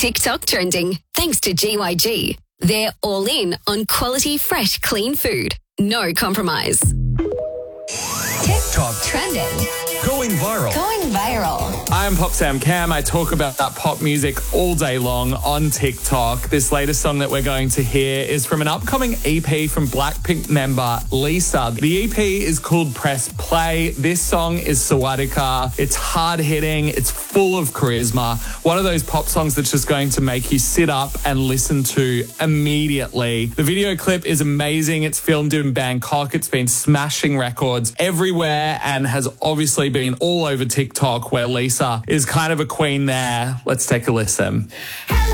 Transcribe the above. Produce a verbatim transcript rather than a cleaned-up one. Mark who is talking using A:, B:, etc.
A: TikTok trending thanks to G Y G. They're all in on quality, fresh, clean food. No compromise.
B: TikTok
A: Trending.
B: going viral.
A: Going viral.
C: I'm Pop Sam Cam. I talk about that pop music all day long on TikTok. This latest song that we're going to hear is from an upcoming E P from Blackpink member Lisa. The E P is called Press Play. This song is Sawadika. It's hard-hitting. It's full of charisma. One of those pop songs that's just going to make you sit up and listen to immediately. The video clip is amazing. It's filmed in Bangkok. It's been smashing records everywhere and has obviously been all over TikTok, where Lisa is kind of a queen there. Let's take a listen.
D: Hello.